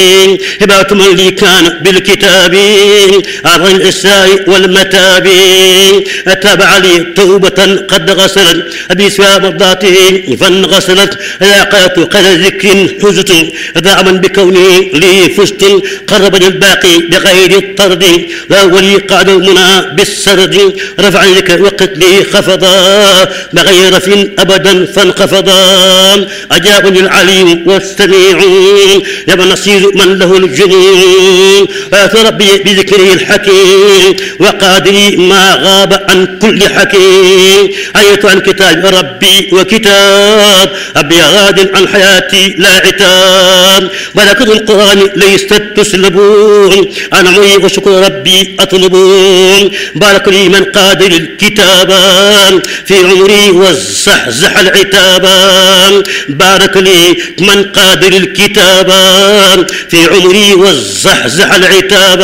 هبات من لي كان بالكتاب عبر الإساء والمتاب أتابع لي توبة قد غسلت بسوى مرضاته فانغسلت لاقات قد ذكر حزت دعما بكوني لي فزت قربني الباقي بغير الطرد لا ولي قعد المنى بالسرد رفع لك وقت لي خفضا بغير رف أبدا فانخفضا أجابني العليم والسميع يا نصير من له الجنون وآت ربي بذكره الحكيم وقادري ما غاب عن كل حكيم آية عن كتاب ربي وكتاب أبي غاد عن حياتي لا عتاب ملكة القرآن ليست تسلبون أنا عمري وشكر ربي أطلبون بارك لي من قادر الكتاب في عمري والزحزح العتاب بارك لي من قادر الكتاب في عمري والزحزح العتاب